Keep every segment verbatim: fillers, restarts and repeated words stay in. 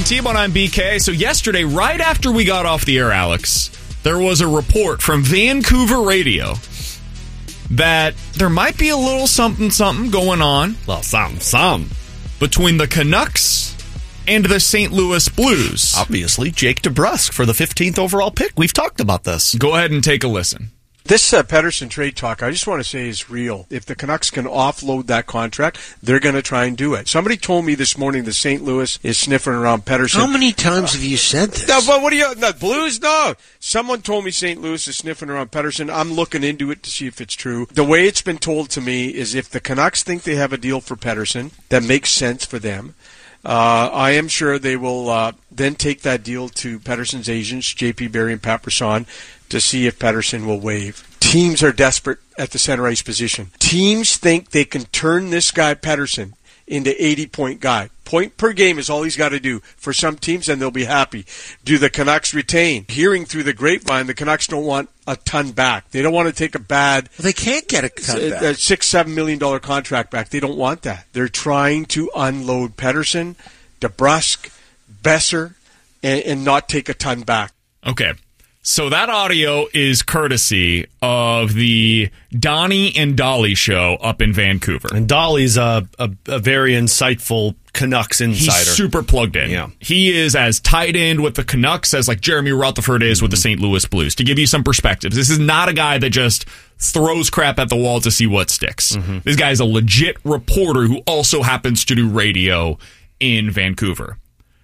T-Bone, I'm B K. So yesterday, right after we got off the air, Alex, there was a report from Vancouver Radio that there might be a little something-something going on. Well, some, some. Between the Canucks and the Saint Louis Blues. Obviously, Jake DeBrusk for the fifteenth overall pick. We've talked about this. Go ahead and take a listen. This uh, Pettersson trade talk, I just want to say, is real. If the Canucks can offload that contract, they're going to try and do it. Somebody told me this morning that Saint Louis is sniffing around Pettersson. How many times have you said this? No, but what do you... No, Blues? No. Someone told me Saint Louis is sniffing around Pettersson. I'm looking into it to see if it's true. The way it's been told to me is if the Canucks think they have a deal for Pettersson that makes sense for them, Uh, I am sure they will uh, then take that deal to Pettersson's agents, J P Barry and Pat Brisson, to see if Pettersson will waive. Teams are desperate at the center ice position. Teams think they can turn this guy Pettersson into eighty-point guy. Point per game is all he's got to do for some teams, and they'll be happy. Do the Canucks retain? Hearing through the grapevine, the Canucks don't want a ton back. They don't want to take a bad... Well, they can't get a ton back. A six, seven million dollar contract back. They don't want that. They're trying to unload Pettersson, DeBrusk, Besser, and, and not take a ton back. Okay. So that audio is courtesy of the Donnie and Dolly show up in Vancouver. And Dolly's a, a, a very insightful Canucks insider. He's super plugged in. Yeah. He is as tight end with the Canucks as like Jeremy Rutherford is mm-hmm. with the Saint Louis Blues. To give you some perspective, this is not a guy that just throws crap at the wall to see what sticks. Mm-hmm. This guy is a legit reporter who also happens to do radio in Vancouver.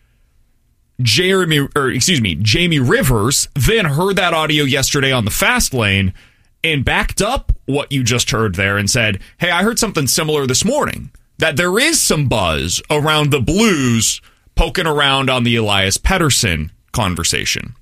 Jeremy, or excuse me, Jamie Rivers then heard that audio yesterday on the Fast Lane and backed up what you just heard there and said, hey, I heard something similar this morning, that there is some buzz around the Blues poking around on the Elias Pettersson conversation.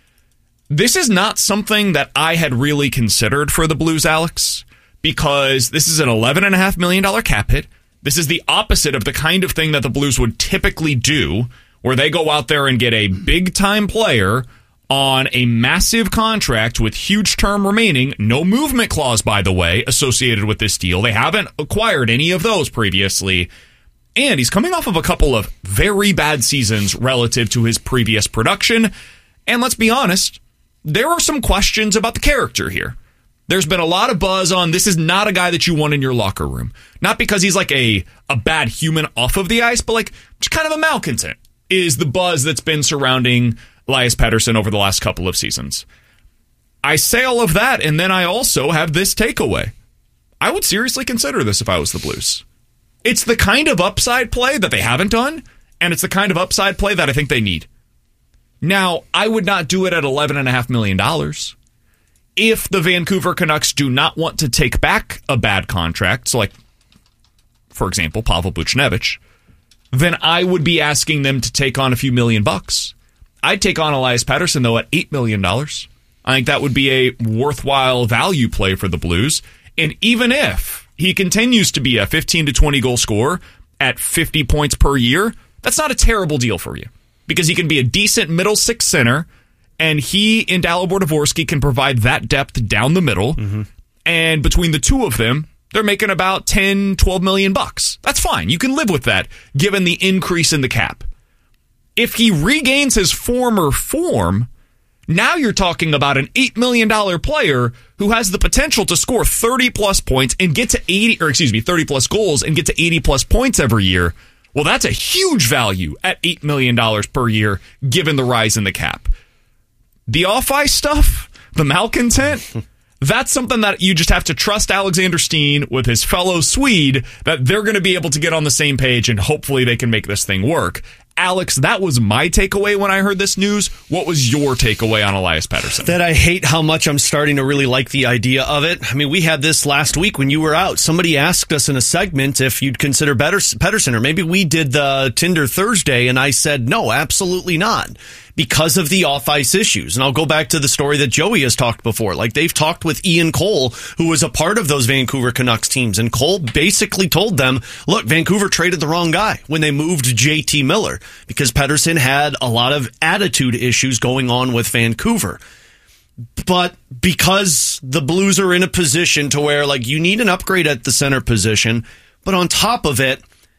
This is not something that I had really considered for the Blues, Alex, because this is an eleven point five million dollars cap hit. This is the opposite of the kind of thing that the Blues would typically do, where they go out there and get a big-time player on a massive contract with huge term remaining, no movement clause, by the way, associated with this deal. They haven't acquired any of those previously, and he's coming off of a couple of very bad seasons relative to his previous production, and let's be honest, there are some questions about the character here. There's been a lot of buzz on this is not a guy that you want in your locker room. Not because he's like a, a bad human off of the ice, but like just kind of a malcontent is the buzz that's been surrounding Elias Pettersson over the last couple of seasons. I say all of that, and then I also have this takeaway. I would seriously consider this if I was the Blues. It's the kind of upside play that they haven't done, and it's the kind of upside play that I think they need. Now, I would not do it at eleven point five million dollars. If the Vancouver Canucks do not want to take back a bad contract, so like, for example, Pavel Buchnevich, then I would be asking them to take on a few million bucks. I'd take on Elias Pettersson, though, at eight million dollars. I think that would be a worthwhile value play for the Blues. And even if he continues to be a fifteen to twenty goal scorer at fifty points per year, that's not a terrible deal for you. Because he can be a decent middle six center, and he and Dalibor Dvorsky can provide that depth down the middle. Mm-hmm. And between the two of them, they're making about ten, twelve million bucks. That's fine. You can live with that, given the increase in the cap. If he regains his former form, now you're talking about an eight million dollars player who has the potential to score thirty plus points and get to eighty, or excuse me, thirty plus goals and get to eighty plus points every year. Well, that's a huge value at eight million dollars per year, given the rise in the cap. The off-ice stuff, the malcontent, that's something that you just have to trust Alexander Steen with his fellow Swede, that they're going to be able to get on the same page and hopefully they can make this thing work. Alex, that was my takeaway when I heard this news. What was your takeaway on Elias Pettersson? That I hate how much I'm starting to really like the idea of it. I mean, we had this last week when you were out. Somebody asked us in a segment if you'd consider Pettersson, or maybe we did the Tinder Thursday, and I said, no, absolutely not, because of the off-ice issues. And I'll go back to the story that Joey has talked before. Like, they've talked with Ian Cole, who was a part of those Vancouver Canucks teams, and Cole basically told them, look, Vancouver traded the wrong guy when they moved J T Miller, because Pettersson had a lot of attitude issues going on with Vancouver. But because the Blues are in a position to where, like, you need an upgrade at the center position, but on top of it,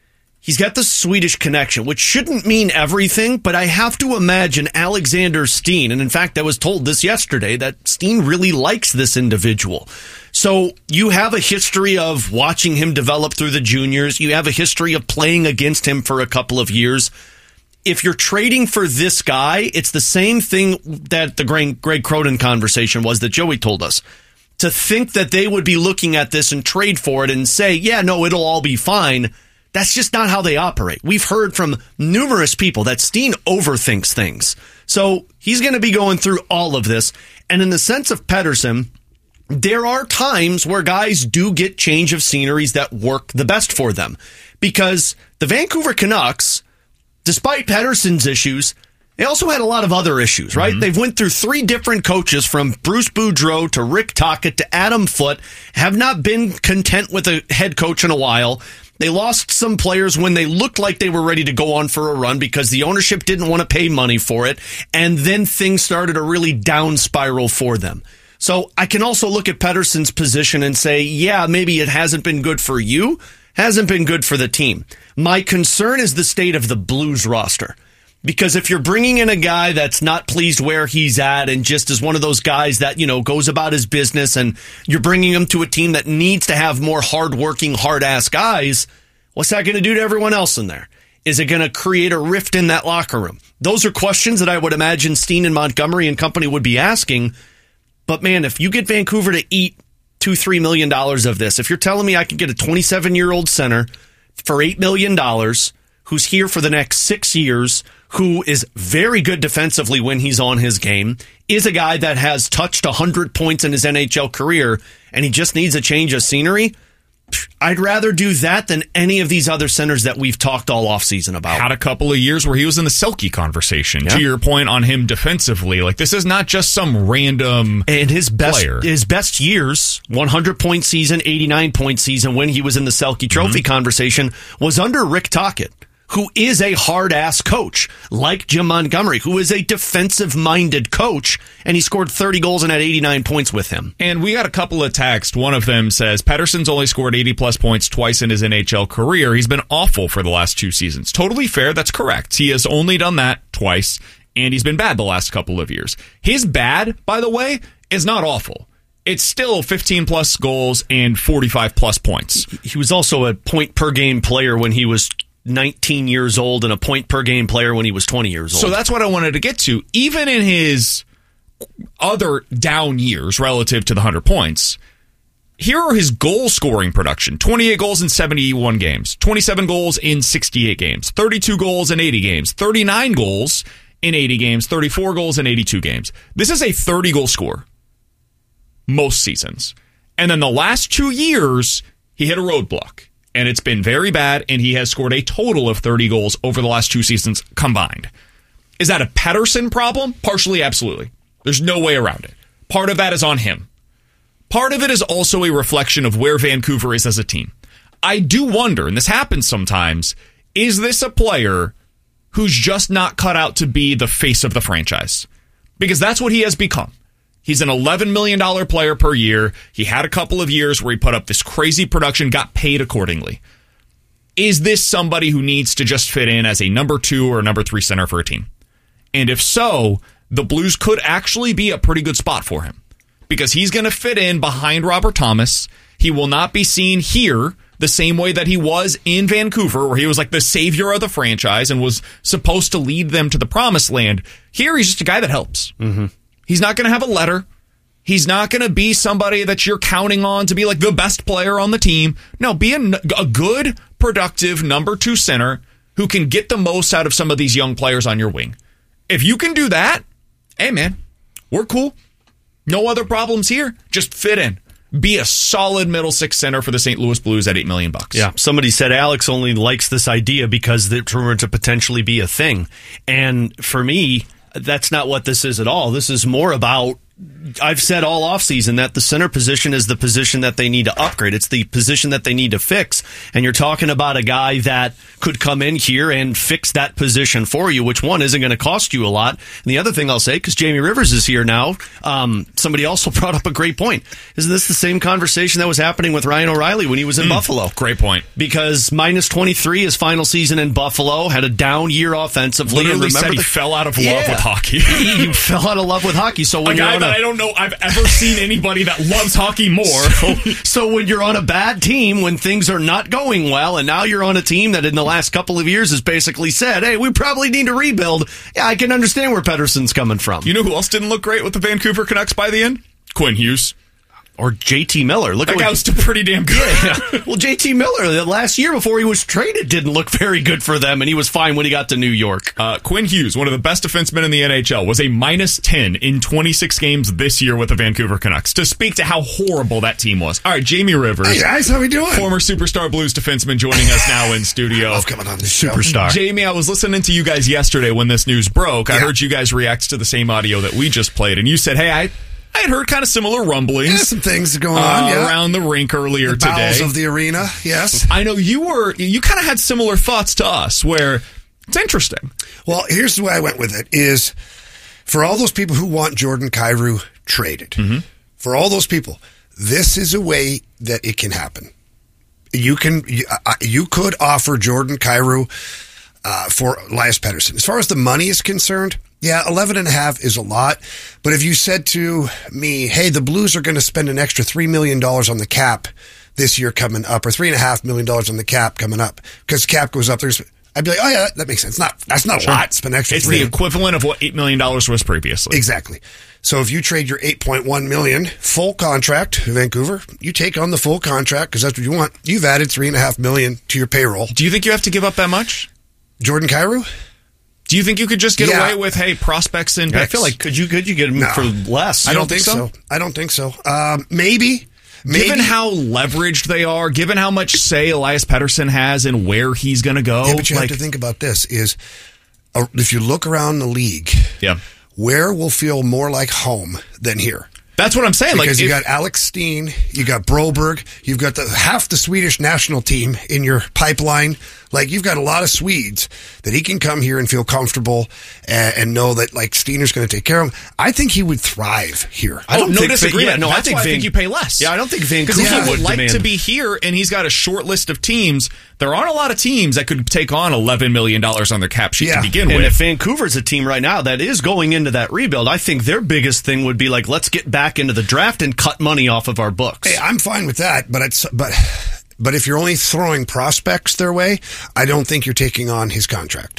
He's got the Swedish connection, which shouldn't mean everything, but I have to imagine Alexander Steen, and in fact, I was told this yesterday, that Steen really likes this individual. So you have a history of watching him develop through the juniors. You have a history of playing against him for a couple of years. If you're trading for this guy, it's the same thing that the Greg, Greg Cronin conversation was that Joey told us. To think that they would be looking at this and trade for it and say, yeah, no, it'll all be fine. That's just not how they operate. We've heard from numerous people that Steen overthinks things. So he's going to be going through all of this. And in the sense of Pettersson, there are times where guys do get change of sceneries that work the best for them. Because the Vancouver Canucks, despite Pettersson's issues, they also had a lot of other issues, right? Mm-hmm. They've went through three different coaches, from Bruce Boudreau to Rick Tocchet to Adam Foote, have not been content with a head coach in a while. They lost some players when they looked like they were ready to go on for a run because the ownership didn't want to pay money for it. And then things started a really down spiral for them. So I can also look at Pettersson's position and say, yeah, maybe it hasn't been good for you, hasn't been good for the team. My concern is the state of the Blues roster. Because if you're bringing in a guy that's not pleased where he's at and just is one of those guys that, you know, goes about his business, and you're bringing him to a team that needs to have more hardworking, hard-ass guys, what's that going to do to everyone else in there? Is it going to create a rift in that locker room? Those are questions that I would imagine Steen and Montgomery and company would be asking. But, man, if you get Vancouver to eat two, three million dollars of this, if you're telling me I could get a twenty-seven-year-old center for eight million dollars who's here for the next six years, who is very good defensively when he's on his game, is a guy that has touched one hundred points in his N H L career, and he just needs a change of scenery, I'd rather do that than any of these other centers that we've talked all offseason about. Had a couple of years where he was in the Selke conversation. Yeah. To your point on him defensively, like, this is not just some random and his best player. His best years, one hundred point season, eighty-nine point season when he was in the Selke Trophy mm-hmm. conversation, was under Rick Tocchet, who is a hard-ass coach, like Jim Montgomery, who is a defensive-minded coach, and he scored thirty goals and had eighty-nine points with him. And we got a couple of texts. One of them says, Pettersson's only scored eighty-plus points twice in his N H L career. He's been awful for the last two seasons. Totally fair. That's correct. He has only done that twice, and he's been bad the last couple of years. His bad, by the way, is not awful. It's still fifteen-plus goals and forty-five-plus points. He was also a point-per-game player when he was nineteen years old and a point per game player when he was twenty years old. So that's what I wanted to get to. Even in his other down years relative to the one hundred points, here are his goal scoring production. twenty-eight goals in seventy-one games, twenty-seven goals in sixty-eight games, thirty-two goals in eighty games, thirty-nine goals in eighty games, thirty-four goals in eighty-two games. This is a thirty-goal scorer most seasons. And then the last two years, he hit a roadblock. And it's been very bad, and he has scored a total of thirty goals over the last two seasons combined. Is that a Pettersson problem? Partially, absolutely. There's no way around it. Part of that is on him. Part of it is also a reflection of where Vancouver is as a team. I do wonder, and this happens sometimes, is this a player who's just not cut out to be the face of the franchise? Because that's what he has become. He's an eleven million dollars player per year. He had a couple of years where he put up this crazy production, got paid accordingly. Is this somebody who needs to just fit in as a number two or number three center for a team? And if so, the Blues could actually be a pretty good spot for him. Because he's going to fit in behind Robert Thomas. He will not be seen here the same way that he was in Vancouver, where he was like the savior of the franchise and was supposed to lead them to the promised land. Here, he's just a guy that helps. Mm-hmm. He's not going to have a letter. He's not going to be somebody that you're counting on to be like the best player on the team. No, be a, a good, productive number two center who can get the most out of some of these young players on your wing. If you can do that, hey, man, we're cool. No other problems here. Just fit in. Be a solid middle six center for the Saint Louis Blues at eight million bucks. Yeah, somebody said Alex only likes this idea because it's rumored to potentially be a thing. And for me, that's not what this is at all. This is more about I've said all offseason that the center position is the position that they need to upgrade. It's the position that they need to fix. And you're talking about a guy that could come in here and fix that position for you, which one isn't going to cost you a lot. And the other thing I'll say, because Jamie Rivers is here now, um, somebody also brought up a great point. Isn't this the same conversation that was happening with Ryan O'Reilly when he was in mm, Buffalo? Great point. Because minus twenty-three his final season in Buffalo, had a down year offensively. Literally said he the, fell out of love yeah, with hockey. he, he fell out of love with hockey. So when a guy you're on that a, I don't know I've ever seen anybody that loves hockey more. So, so when you're on a bad team, when things are not going well, and now you're on a team that in the last couple of years has basically said, hey, we probably need to rebuild. Yeah, I can understand where Pettersson's coming from. You know who else didn't look great with the Vancouver Canucks by the end? Quinn Hughes. Or J T Miller. Look that at guy what, was still pretty damn good. Yeah. Well, J T Miller, the last year before he was traded, didn't look very good for them, and he was fine when he got to New York. Uh, Quinn Hughes, one of the best defensemen in the N H L, was a minus ten in twenty-six games this year with the Vancouver Canucks, to speak to how horrible that team was. All right, Jamie Rivers. Hey guys, how we doing? Former Superstar Blues defenseman joining us now in studio. I love coming on this Superstar. show. Jamie, I was listening to you guys yesterday when this news broke. I yeah. heard you guys react to the same audio that we just played, and you said, hey, I... I had heard kind of similar rumblings. Yeah, some things going uh, on yeah. around the rink earlier the bowels today. of the arena, yes. I know you were. You kind of had similar thoughts to us, where it's interesting. Well, here's the way I went with it: is for all those people who want Jordan Kyrou traded, mm-hmm. for all those people, this is a way that it can happen. You can, you, uh, you could offer Jordan Kyrou uh, for Elias Pettersson. As far as the money is concerned. Yeah, eleven and a half is a lot, but if you said to me, hey, the Blues are going to spend an extra three million dollars on the cap this year coming up, or three point five million dollars on the cap coming up, because cap goes up, there's, I'd be like, oh yeah, that makes sense. Not That's not sure. a lot, spend extra It's three. the equivalent of what eight million dollars was previously. Exactly. So if you trade your eight point one million dollars full contract to Vancouver, you take on the full contract, because that's what you want. You've added three point five million dollars to your payroll. Do you think you have to give up that much? Jordan Kyrou? Do you think you could just get yeah. away with, hey, prospects and picks? I feel like could you could you get him no. for less? I don't, don't think, think so? so. I don't think so. Um, maybe. Maybe. Given how leveraged they are, given how much say Elias Pettersson has and where he's going to go. Yeah, but you like, have to think about this, is uh, if you look around the league, yeah. where will feel more like home than here? That's what I'm saying. Because like, you if, got Alex Steen, you got Broberg, you've got the half the Swedish national team in your pipeline. Like, you've got a lot of Swedes that he can come here and feel comfortable and, and know that, like, Steener's going to take care of him. I think he would thrive here. I don't oh, no think, disagreement. Yeah, no, That's I think, why Van- I think you pay less. Yeah, I don't think Vancouver Because he would would like demand. to be here, and he's got a short list of teams. There aren't a lot of teams that could take on eleven million dollars on their cap sheet yeah. to begin and with. And if Vancouver's a team right now that is going into that rebuild, I think their biggest thing would be, like, let's get back into the draft and cut money off of our books. Hey, I'm fine with that, but it's but but if you're only throwing prospects their way, I don't think you're taking on his contract.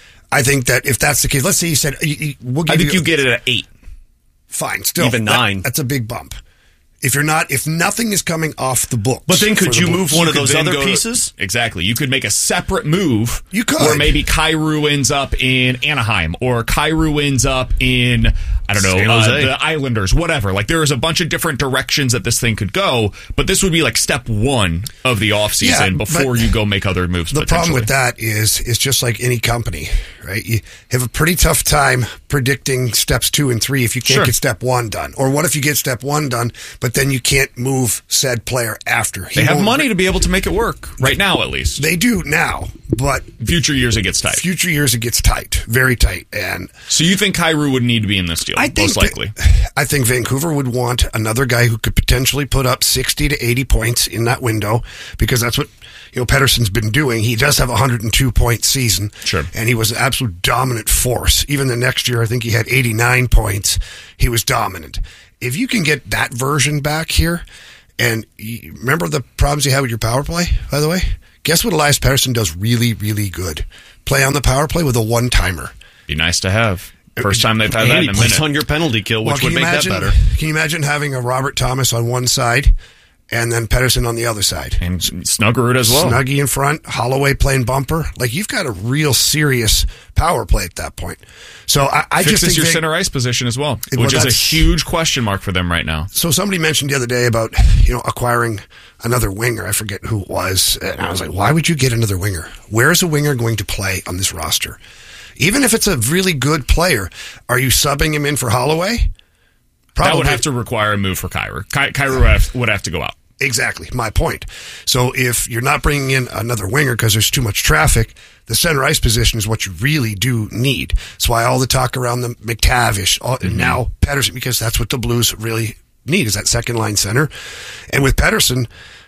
I think that if that's the case, let's say you said we'll give I think you, you get it at eight. Fine, still even nine. That, that's a big bump. If you're not, if nothing is coming off the books, but then could the you books, move one you of those other to, pieces? Exactly. You could make a separate move. You could, or maybe Kyrou ends up in Anaheim, or Kyrou ends up in I don't know uh, the Islanders, whatever. Like, there is a bunch of different directions that this thing could go, but this would be like step one of the offseason yeah, before you go make other moves. The problem with that is, is just like any company, right? You have a pretty tough time predicting steps two and three if you can't sure. get step one done. Or what if you get step one done, but then you can't move move said player after. He they have money to be able to make it work right now, at least. They do now, but future years it gets tight. Future years it gets tight, very tight. And so you think Kyrou would need to be in this deal? I think most likely. I think Vancouver would want another guy who could potentially put up sixty to eighty points in that window, because that's what you know Pettersson's been doing. He does have a one hundred two point season, sure, and he was an absolute dominant force. Even the next year, I think he had eighty-nine points. He was dominant. If you can get that version back here, and you remember the problems you had with your power play, by the way? Guess what Elias Pettersson does really, really good? Play on the power play with a one-timer. Be nice to have. First time they've had and that he in a plays minute. on your penalty kill, which well, would make imagine, that better. Can you imagine having a Robert Thomas on one side and then Pettersson on the other side? And Snuggerud as well. Snuggy in front, Holloway playing bumper. Like, you've got a real serious power play at that point. So I, I just think your they, center ice position as well, well which is a huge question mark for them right now. So somebody mentioned the other day about, you know, acquiring another winger. I forget who it was. And I was like, why would you get another winger? Where is a winger going to play on this roster? Even if it's a really good player, are you subbing him in for Holloway? Probably. That would have to require a move for Kyrou. Ky- Kyrou would have, would have to go out. Exactly, my point. So if you're not bringing in another winger because there's too much traffic, the center ice position is what you really do need. That's why all the talk around the McTavish, all, mm-hmm. now Pettersson, because that's what the Blues really need, is that second line center. And with Pettersson,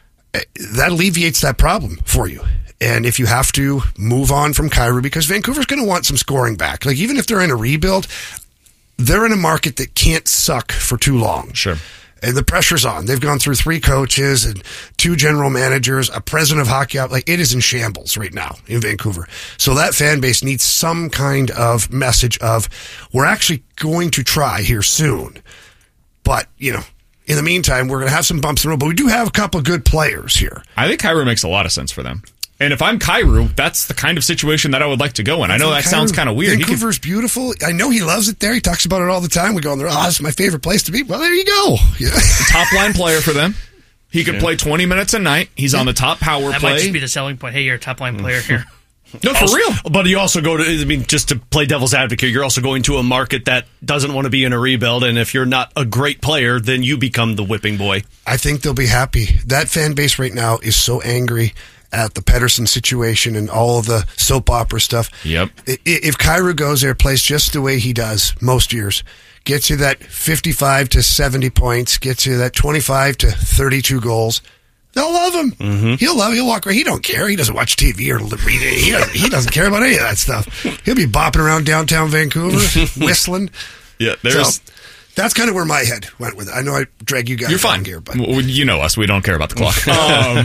that alleviates that problem for you. And if you have to move on from Kyrou, because Vancouver's going to want some scoring back. Like, even if they're in a rebuild, they're in a market that can't suck for too long. Sure. And the pressure's on. They've gone through three coaches and two general managers, a president of hockey. Like, it is in shambles right now in Vancouver. So that fan base needs some kind of message of, we're actually going to try here soon. But, you know, in the meantime, we're going to have some bumps in the road. But we do have a couple of good players here. I think Kyrou makes a lot of sense for them. And if I'm Kyrou, that's the kind of situation that I would like to go in. I know that Kyrou sounds kind of weird. Vancouver's could, beautiful. I know he loves it there. He talks about it all the time. We go on there, oh, this is my favorite place to be. Well, there you go. Yeah. Top line player for them. He could yeah. play twenty minutes a night. He's yeah. on the top power that play. That might just be the selling point. Hey, you're a top line player here. No, for also, real. But you also go to, I mean, just to play devil's advocate, you're also going to a market that doesn't want to be in a rebuild. And if you're not a great player, then you become the whipping boy. I think they'll be happy. That fan base right now is so angry at the Pettersson situation and all of the soap opera stuff. Yep. If Kyrou goes there, plays just the way he does most years, gets you that fifty-five to seventy points, gets you that twenty-five to thirty-two goals, they'll love him. Mm-hmm. He'll love. He'll walk around. He don't care. He doesn't watch T V or read it. He doesn't, he doesn't care about any of that stuff. He'll be bopping around downtown Vancouver, whistling. Yeah, there's. So, that's kind of where my head went with it. I know I drag you guys You're fine here, but you know us. We don't care about the clock. um,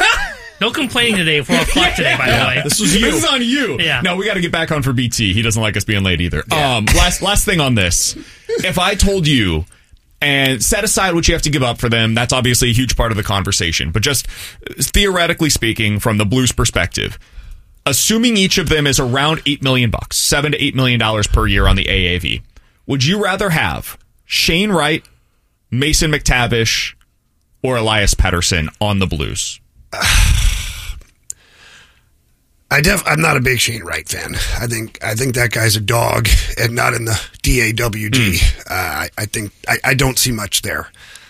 No complaining today. Four o'clock today, by the way. This was you. This is on you. Yeah. No, we got to get back on for B T. He doesn't like us being late either. Yeah. Um, last last thing on this. If I told you, and set aside what you have to give up for them, that's obviously a huge part of the conversation. But just theoretically speaking, from the Blues' perspective, assuming each of them is around eight million bucks, seven to eight million dollars per year on the A A V, would you rather have Shane Wright, Mason McTavish, or Elias Pettersson on the Blues? I def, I'm not a big Shane Wright fan. I think I think that guy's a dog, and not in the D A W G. Mm. Uh, I, I think I, I don't see much there.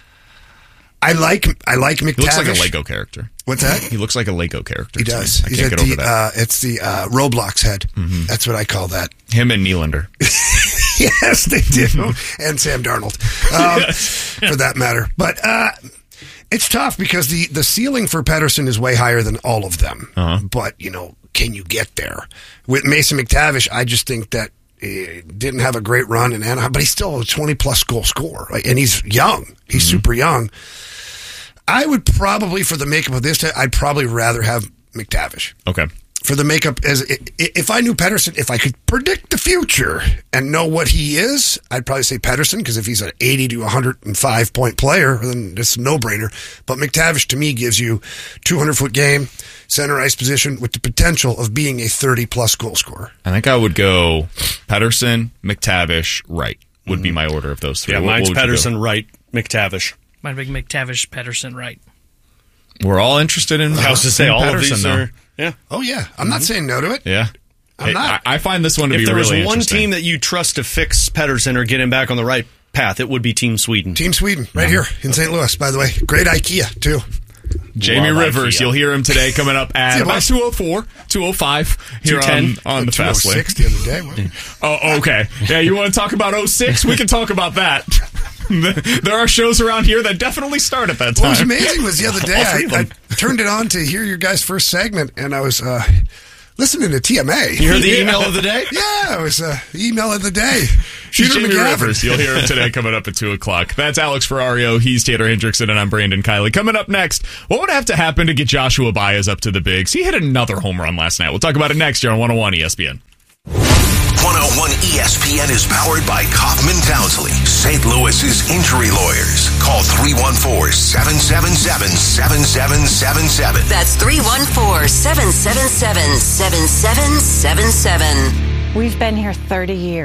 I like I like McTavish. He looks like a Lego character. What's that? He looks like a Lego character. He does. I He's can't get the, over that. Uh, it's the uh, Roblox head. Mm-hmm. That's what I call that. Him and Nylander. Yes, they do. And Sam Darnold, um, yes. for that matter. But uh, it's tough because the, the ceiling for Pettersson is way higher than all of them. Uh-huh. But, you know, can you get there? With Mason McTavish, I just think that he didn't have a great run in Anaheim, but he's still a twenty-plus goal scorer. Right? And he's young. He's mm-hmm. super young. I would probably, for the makeup of this, time, I'd probably rather have McTavish. Okay. For the makeup, as if I knew Pettersson, if I could predict the future and know what he is, I'd probably say Pettersson, because if he's an eighty to one hundred five point player, then it's a no-brainer. But McTavish, to me, gives you two hundred foot game, center ice position, with the potential of being a thirty-plus goal scorer. I think I would go Pettersson, McTavish, Wright would mm-hmm. be my order of those three. Yeah, what, mine's what Pettersson, Wright, McTavish. Might be McTavish, Pettersson, Wright. We're all interested in. I was to say all Pettersson, of these are. Yeah. Oh yeah. I'm mm-hmm. not saying no to it. Yeah. I'm hey, not. I, I find this one to if be there really was one interesting. team that you trust to fix Pettersson or get him back on the right path, it would be Team Sweden. Team Sweden, right yeah. here in Saint Louis. By the way, great IKEA too. Jamie Love Rivers, IKEA. You'll hear him today coming up at about two oh four, two oh five here on, on the Fast Lane. the other day. Oh, okay. Yeah, you want to talk about oh six? We can talk about that. There are shows around here that definitely start at that time. What was amazing was the other day, I, I turned it on to hear your guys' first segment, and I was uh, listening to T M A. You heard the yeah. email of the day? Yeah, it was uh, the email of the day. She's Jamie Rivers. You'll hear him today coming up at two o'clock. That's Alex Ferrario. He's Taylor Hendrickson, and I'm Brandon Kiley. Coming up next, what would have to happen to get Joshua Baez up to the bigs? He hit another home run last night. We'll talk about it next year on one oh one E S P N. one oh one E S P N is powered by Kaufman Townsley, Saint Louis's injury lawyers. Call three one four, seven seven seven, seven seven seven seven. That's three one four, seven seven seven, seven seven seven seven. We've been here thirty years.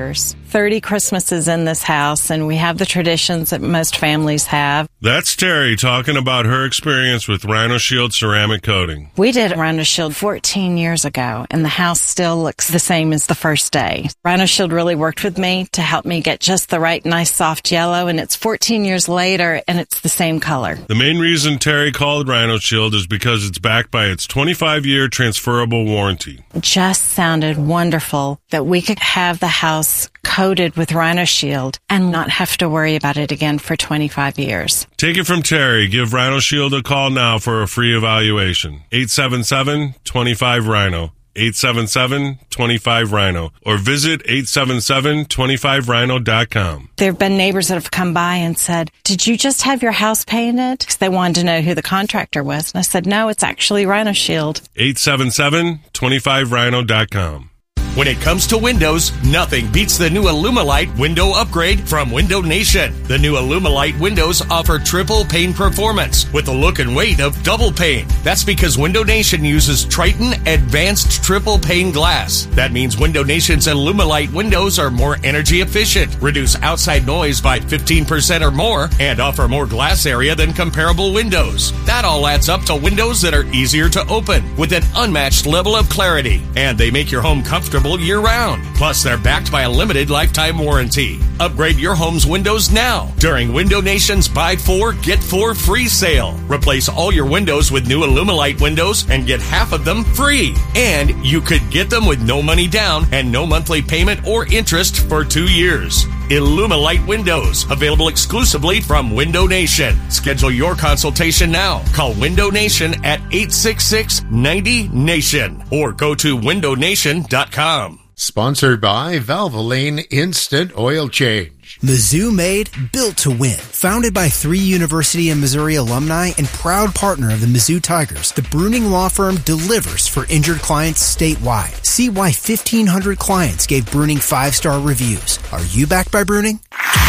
thirty Christmases in this house, and we have the traditions that most families have. That's Terry talking about her experience with Rhino Shield ceramic coating. We did Rhino Shield fourteen years ago, and the house still looks the same as the first day. Rhino Shield really worked with me to help me get just the right nice soft yellow, and it's fourteen years later, and it's the same color. The main reason Terry called Rhino Shield is because it's backed by its twenty-five year transferable warranty. It just sounded wonderful that we could have the house coated with Rhino Shield and not have to worry about it again for twenty-five years. Take it from Terry. Give Rhino Shield a call now for a free evaluation. eight seven seven, two five, rhino. eight seven seven, two five, rhino. Or visit eight seven seven, two five rhino dot com. There have been neighbors that have come by and said, did you just have your house painted? Because they wanted to know who the contractor was. And I said, no, it's actually Rhino Shield. eight seven seven, two five rhino dot com. When it comes to windows, nothing beats the new Illumilite window upgrade from Window Nation. The new Illumilite windows offer triple pane performance with the look and weight of double pane. That's because Window Nation uses Triton Advanced Triple Pane Glass. That means Window Nation's Illumilite windows are more energy efficient, reduce outside noise by fifteen percent or more, and offer more glass area than comparable windows. That all adds up to windows that are easier to open with an unmatched level of clarity, and they make your home comfortable year-round. Plus, they're backed by a limited lifetime warranty. Upgrade your home's windows now during Window Nation's Buy Four, Get Four free sale. Replace all your windows with new Illumilite windows and get half of them free. And you could get them with no money down and no monthly payment or interest for two years. Illumilite windows, available exclusively from Window Nation. Schedule your consultation now. Call Window Nation at eight six six, nine zero, nation or go to window nation dot com. Sponsored by Valvoline Instant Oil Change. Mizzou made, built to win. Founded by three University of Missouri alumni and proud partner of the Mizzou Tigers, the Bruning Law Firm delivers for injured clients statewide. See why fifteen hundred clients gave Bruning five-star reviews. Are you backed by Bruning?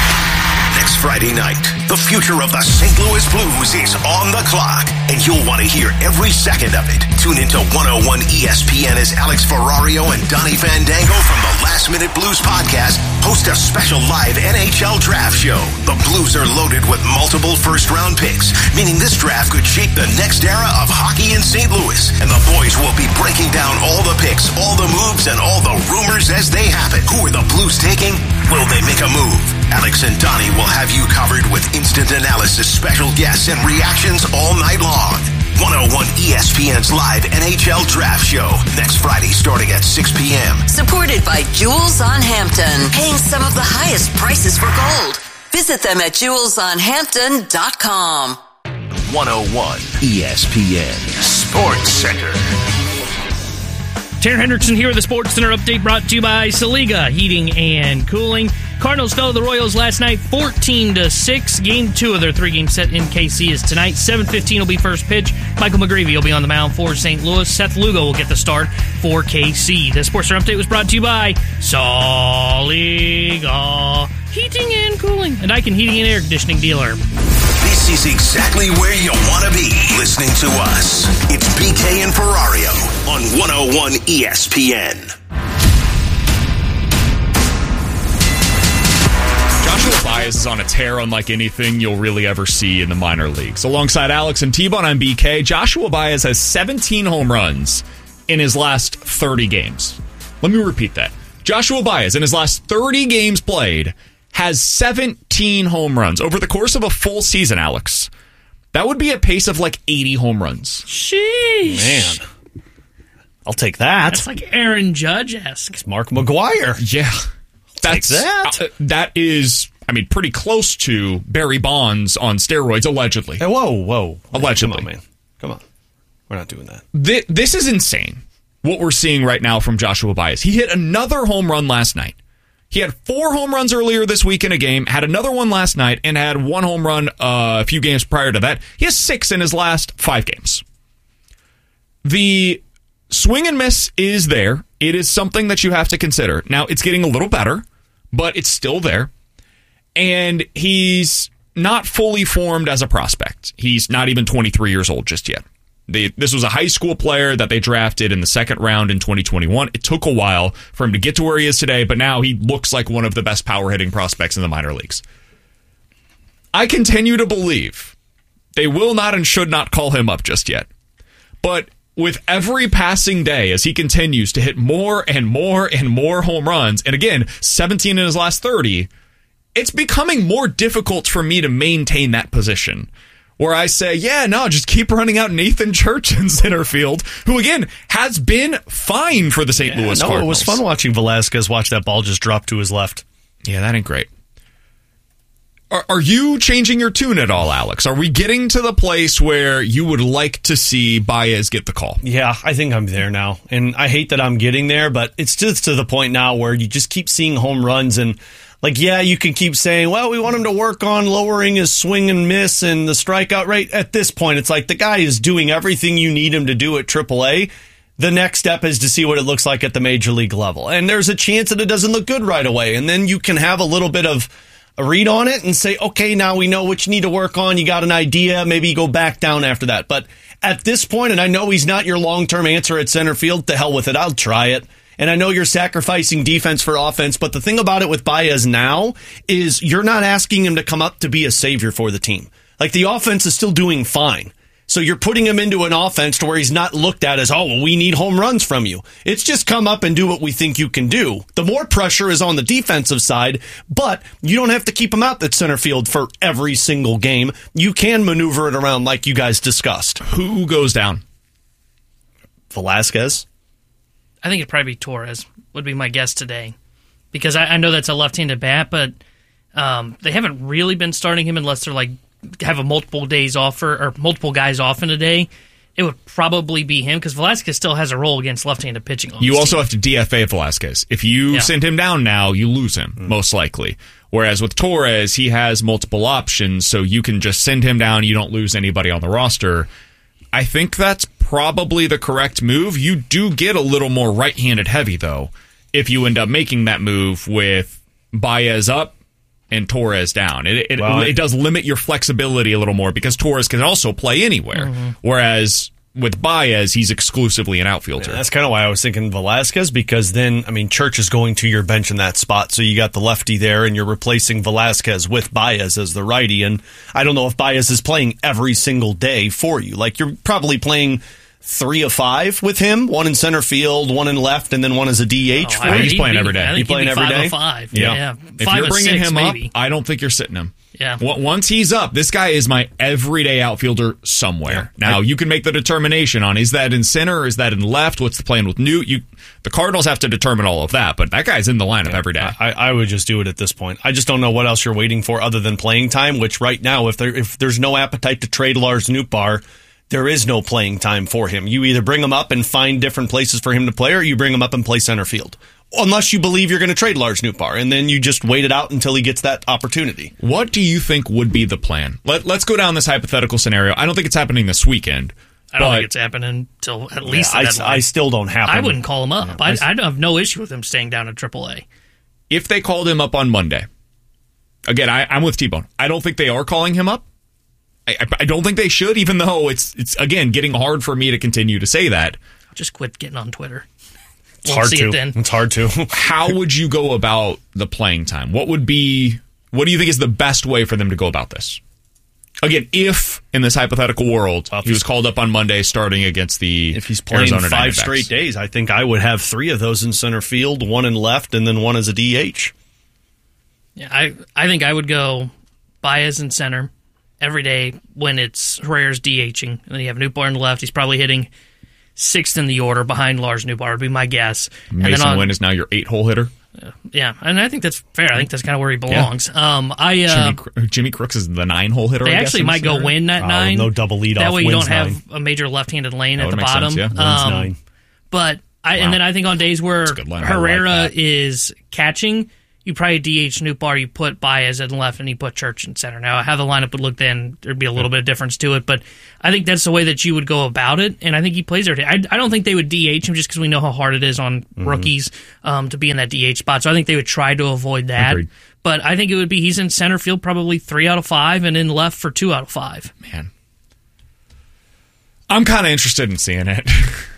Next Friday night, the future of the Saint Louis Blues is on the clock, and you'll want to hear every second of it. Tune into one oh one E S P N as Alex Ferrario and Donnie Fandango from the Last Minute Blues podcast host a special live N H L draft show. The Blues are loaded with multiple first-round picks, meaning this draft could shape the next era of hockey in Saint Louis, and the boys will be breaking down all the picks, all the moves, and all the rumors as they happen. Who are the Blues taking? Will they make a move? Alex and Donnie will have you covered with instant analysis, special guests, and reactions all night long. one oh one E S P N's live N H L Draft Show next Friday starting at six p.m. Supported by Jewels on Hampton, paying some of the highest prices for gold. Visit them at jewels on hampton dot com. one oh one E S P N Sports Center. Taryn Hendrickson here with the Sports Center update brought to you by Saliga Heating and Cooling. Cardinals fell to the Royals last night fourteen to six. Game two of their three-game set in K C is tonight. seven fifteen will be first pitch. Michael McGreevy will be on the mound for Saint Louis. Seth Lugo will get the start for K C. The Sports Center update was brought to you by Saliga Heating and Cooling, a Daikin Heating and Air Conditioning dealer. This is exactly where you want to be listening to us. It's B K and Ferrario on one oh one E S P N. Joshua Baez is on a tear unlike anything you'll really ever see in the minor leagues. Alongside Alex and T-Bone, I'm B K. Joshua Baez has seventeen home runs in his last thirty games. Let me repeat that. Joshua Baez, in his last thirty games played, has seventeen home runs over the course of a full season, Alex. That would be a pace of like eighty home runs. Sheesh. Man. I'll take that. That's like Aaron Judge-esque. It's Mark McGuire. Yeah. That's take that. Uh, that is, I mean, pretty close to Barry Bonds on steroids, allegedly. Hey, whoa, whoa. Allegedly. Come on, man. Come on. We're not doing that. This, this is insane, what we're seeing right now from Joshua Baez. He hit another home run last night. He had four home runs earlier this week in a game, had another one last night, and had one home run uh, a few games prior to that. He has six in his last five games. The swing and miss is there. It is something that you have to consider. Now, it's getting a little better, but it's still there. And he's not fully formed as a prospect. He's not even twenty-three years old just yet. They, this was a high school player that they drafted in the second round in twenty twenty-one. It took a while for him to get to where he is today, but now he looks like one of the best power hitting prospects in the minor leagues. I continue to believe they will not and should not call him up just yet. But with every passing day, as he continues to hit more and more and more home runs, and again, seventeen in his last thirty, it's becoming more difficult for me to maintain that position. Where I say, yeah, no, just keep running out Nathan Church in center field, who, again, has been fine for the Saint yeah, Louis no, Cardinals. It was fun watching Velasquez watch that ball just drop to his left. Yeah, that ain't great. Are, are you changing your tune at all, Alex? Are we getting to the place where you would like to see Baez get the call? Yeah, I think I'm there now. And I hate that I'm getting there, but it's just to the point now where you just keep seeing home runs and like, yeah, you can keep saying, well, we want him to work on lowering his swing and miss and the strikeout rate. At this point, it's like the guy is doing everything you need him to do at triple A. The next step is to see what it looks like at the major league level. And there's a chance that it doesn't look good right away. And then you can have a little bit of a read on it and say, okay, now we know what you need to work on. You got an idea. Maybe you go back down after that. But at this point, and I know he's not your long-term answer at center field, to hell with it. I'll try it. And I know you're sacrificing defense for offense, but the thing about it with Baez now is you're not asking him to come up to be a savior for the team. Like, the offense is still doing fine. So you're putting him into an offense to where he's not looked at as, oh, well, we need home runs from you. It's just come up and do what we think you can do. The more pressure is on the defensive side, but you don't have to keep him out at center field for every single game. You can maneuver it around like you guys discussed. Who goes down? Velasquez. I think it'd probably be Torres, would be my guess today. Because I, I know that's a left-handed bat, but um, they haven't really been starting him unless they're like have a multiple days off or, or multiple guys off in a day. It would probably be him because Velasquez still has a role against left-handed pitching. On you also team. have to D F A Velasquez. If you yeah. send him down now, you lose him, mm. most likely. Whereas with Torres, he has multiple options, so you can just send him down. You don't lose anybody on the roster. I think that's probably the correct move. You do get a little more right-handed heavy, though, if you end up making that move with Baez up and Torres down. It it, well, it does limit your flexibility a little more because Torres can also play anywhere, mm-hmm. whereas with Baez, he's exclusively an outfielder. Yeah, that's kind of why I was thinking Velasquez, because then, I mean, Church is going to your bench in that spot, so you got the lefty there, and you're replacing Velasquez with Baez as the righty, and I don't know if Baez is playing every single day for you. Like, you're probably playing three of five with him, one in center field, one in left, and then one as a D H. Oh, I think he's playing every day. I think he's playing every day. Five. Yeah. yeah. If five you're bringing six, him maybe. up, I don't think you're sitting him. Yeah. Once he's up, this guy is my everyday outfielder somewhere. Yeah. Now, you can make the determination on, is that in center or is that in left? What's the plan with Newt? You, the Cardinals have to determine all of that, but that guy's in the lineup yeah. every day. I, I would just do it at this point. I just don't know what else you're waiting for other than playing time, which right now, if there if there's no appetite to trade Lars Nootbaar, there is no playing time for him. You either bring him up and find different places for him to play, or you bring him up and play center field. Unless you believe you're going to trade Lars Nootbaar, and then you just wait it out until he gets that opportunity. What do you think would be the plan? Let, let's go down this hypothetical scenario. I don't think it's happening this weekend. I don't think it's happening until at least yeah, the deadline. I, I still don't have I wouldn't call him up. Yeah, I, I have no issue with him staying down at triple A. If they called him up on Monday, again, I, I'm with T-Bone. I don't think they are calling him up. I, I don't think they should, even though it's, it's again, getting hard for me to continue to say that. Just quit getting on Twitter. It's hard to. It it's hard to. How would you go about the playing time? What would be? What do you think is the best way for them to go about this? Again, if in this hypothetical world well, he was called up on Monday, starting against the if he's playing Arizona five Diamondbacks. Straight days, I think I would have three of those in center field, one in left, and then one as a D H. Yeah, I I think I would go Baez in center every day when it's Herrera's DHing, and then you have Nootbaar in the left. He's probably hitting sixth in the order behind Lars Nootbaar would be my guess. Mason and then on, Wynn is now your eight-hole hitter. Uh, yeah, and I think that's fair. I think that's kind of where he belongs. Yeah. Um, I uh, Jimmy, Jimmy Crooks is the nine-hole hitter. They I actually guess, might go Wynn at oh, nine. No double lead that off. way you Wynn's don't have nine. a major left-handed lane that at the bottom. Sense, yeah. um, nine. But I wow. and then I think on days where Herrera like is catching, you probably D H Nootbaar, you put Baez at the left, and you put Church in center. Now, how the lineup would look then, there'd be a little bit of difference to it, but I think that's the way that you would go about it, and I think he plays there. I, I don't think they would D H him just because we know how hard it is on mm-hmm. rookies um, to be in that D H spot, so I think they would try to avoid that. Agreed. But I think it would be he's in center field probably three out of five, and in left for two out of five. Man. I'm kind of interested in seeing it.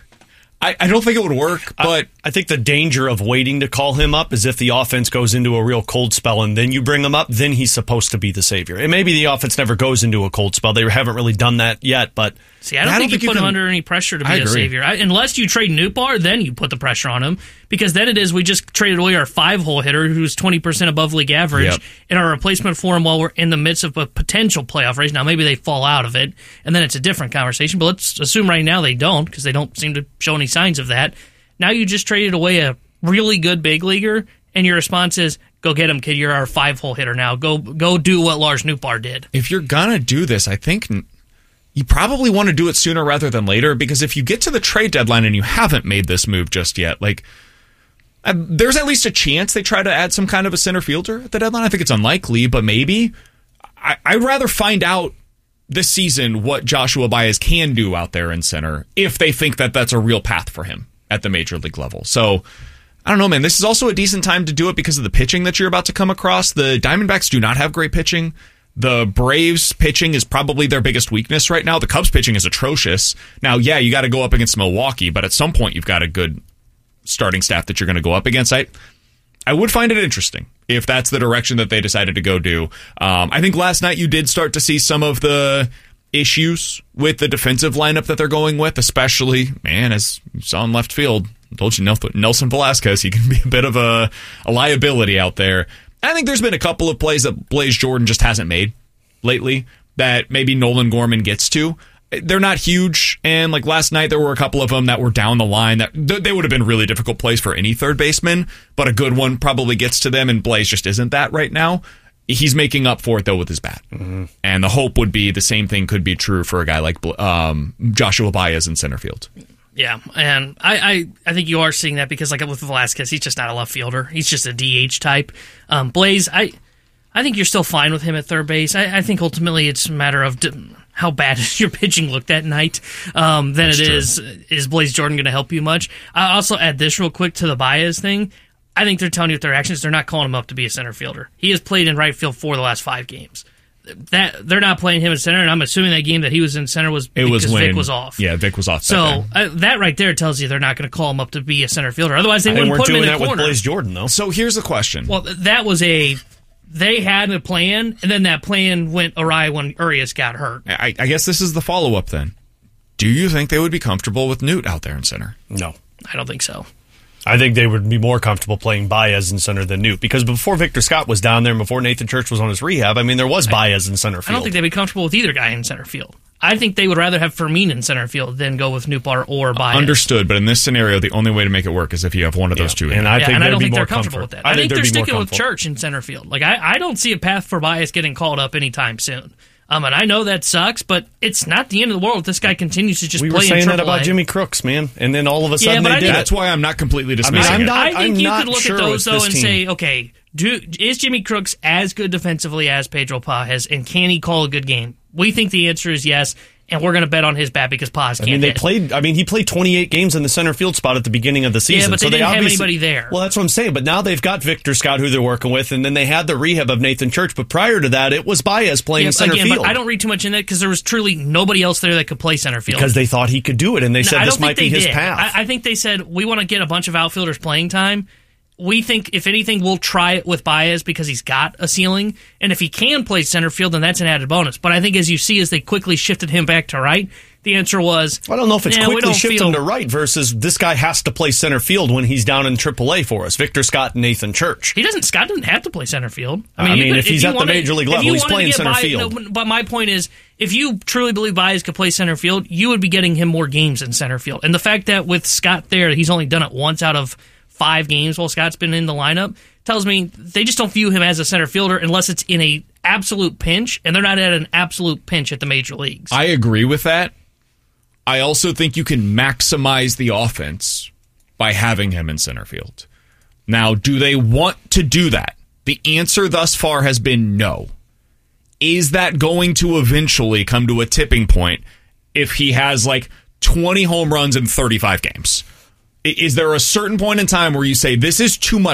I, I don't think it would work, but I, I think the danger of waiting to call him up is if the offense goes into a real cold spell and then you bring him up, then he's supposed to be the savior. And maybe the offense never goes into a cold spell. They haven't really done that yet, but See, I don't, I don't think, think you put can, him under any pressure to be a savior. I, unless you trade Nootbaar, then you put the pressure on him. Because then it is, we just traded away our five-hole hitter who's twenty percent above league average yep. and our replacement for him while we're in the midst of a potential playoff race. Now, maybe they fall out of it, and then it's a different conversation. But let's assume right now they don't, because they don't seem to show any signs of that. Now you just traded away a really good big leaguer, and your response is, go get him, kid. You're our five-hole hitter now. Go go do what Lars Nootbaar did. If you're going to do this, I think you probably want to do it sooner rather than later, because if you get to the trade deadline and you haven't made this move just yet, like, uh, there's at least a chance they try to add some kind of a center fielder at the deadline. I think it's unlikely, but maybe. I, I'd rather find out this season what Joshua Baez can do out there in center if they think that that's a real path for him at the major league level. So, I don't know, man. This is also a decent time to do it because of the pitching that you're about to come across. The Diamondbacks do not have great pitching. The Braves pitching is probably their biggest weakness right now. The Cubs pitching is atrocious. Now, yeah, you got to go up against Milwaukee, but at some point you've got a good starting staff that you're going to go up against. I, I would find it interesting if that's the direction that they decided to go do. Um, I think last night you did start to see some of the issues with the defensive lineup that they're going with, especially, man, as you saw in left field. I told you Nelson Velasquez, he can be a bit of a, a liability out there. I think there's been a couple of plays that Blaze Jordan just hasn't made lately that maybe Nolan Gorman gets to. They're not huge, and like last night there were a couple of them that were down the line that they would have been really difficult plays for any third baseman, but a good one probably gets to them, and Blaze just isn't that right now. He's making up for it, though, with his bat. Mm-hmm. And the hope would be the same thing could be true for a guy like um, Joshua Baez in center field. Yeah, and I, I, I think you are seeing that because, like with Velasquez, he's just not a left fielder. He's just a D H type. Um, Blaze, I I think you're still fine with him at third base. I, I think ultimately it's a matter of d- how bad your pitching looked that night um, than That's it true. is, is Blaze Jordan going to help you much? I'll also add this real quick to the Baez thing. I think they're telling you with their actions, they're not calling him up to be a center fielder. He has played in right field for the last five games. That they're not playing him in center, and I'm assuming that game that he was in center was it because was when, Vic was off. Yeah, Vic was off. So that, uh, that right there tells you they're not going to call him up to be a center fielder. Otherwise, they, they wouldn't put him in the corner. They weren't doing that with Blaze Jordan, though. So here's the question. Well, that was a they had a plan, and then that plan went awry when Urias got hurt. I, I guess this is the follow up. Then, do you think they would be comfortable with Newt out there in center? No, I don't think so. I think they would be more comfortable playing Baez in center than Newt, because before Victor Scott was down there and before Nathan Church was on his rehab, I mean, there was Baez in center field. I don't think they'd be comfortable with either guy in center field. I think they would rather have Fermin in center field than go with Nootbaar or Baez. Understood, but in this scenario, the only way to make it work is if you have one of those yeah. two. And I yeah, think, and I don't think they're comfort. comfortable with that. I, I think, think they're sticking with Church in center field. Like I, I don't see a path for Baez getting called up anytime soon. Um, and I know that sucks, but it's not the end of the world if this guy continues to just we play in triple A. We were saying that A. about Jimmy Crooks, man, and then all of a sudden yeah, they I did think, it. That's why I'm not completely dismissing I mean, I'm it. not, I think I'm you not could look sure at those, though, and team. say, okay, do, is Jimmy Crooks as good defensively as Pedro Paz, and can he call a good game? We think the answer is yes, and we're going to bet on his bat because Paz can't I mean, they hit. played. I mean, he played twenty-eight games in the center field spot at the beginning of the season. Yeah, but they so didn't they have anybody there. Well, that's what I'm saying. But now they've got Victor Scott, who they're working with, and then they had the rehab of Nathan Church. But prior to that, it was Baez playing yeah, center again, field. But I don't read too much in that because there was truly nobody else there that could play center field. Because they thought he could do it, and they no, said I this don't might be think they his did. path. I, I think they said, we want to get a bunch of outfielders playing time. We think, if anything, we'll try it with Baez because he's got a ceiling. And if he can play center field, then that's an added bonus. But I think as you see, as they quickly shifted him back to right, the answer was, I don't know if it's nah, quickly shifting feel... to right versus this guy has to play center field when he's down in triple A for us. Victor Scott and Nathan Church. He doesn't. Scott doesn't have to play center field. I mean, I mean could, if he's if at the wanted, major league level, he's playing center Baez, field. No, but my point is, if you truly believe Baez could play center field, you would be getting him more games in center field. And the fact that with Scott there, he's only done it once out of five games while Scott's been in the lineup tells me they just don't view him as a center fielder unless it's in a absolute pinch, and they're not at an absolute pinch at the major leagues. I agree with that. I also think you can maximize the offense by having him in center field. Now, do they want to do that? The answer thus far has been no. Is that going to eventually come to a tipping point if he has like twenty home runs in thirty-five games? Is there a certain point in time where you say this is too much